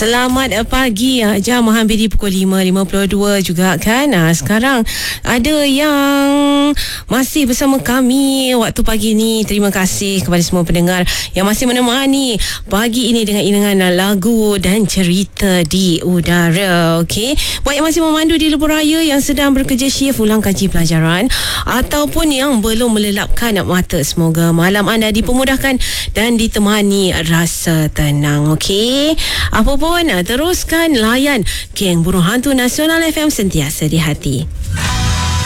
Selamat pagi. Jam hampir di pukul 5.52 juga kan. Sekarang ada yang masih bersama kami waktu pagi ni. Terima kasih kepada semua pendengar yang masih menemani pagi ini dengan iringan lagu dan cerita di udara. Okey, buat yang masih memandu di lebuh raya, yang sedang bekerja shift ulang kaji pelajaran, ataupun yang belum melelapkan mata, semoga malam anda dipermudahkan dan ditemani rasa tenang. Okey, apa pun teruskan layan geng Burung Hantu Nasional FM, sentiasa di hati.